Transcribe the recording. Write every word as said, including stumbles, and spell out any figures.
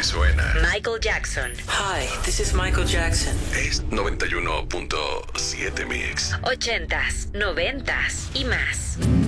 suena. Michael Jackson. Hi, this is Michael Jackson. Es noventa y uno punto siete Mix. Ochentas, noventas y más.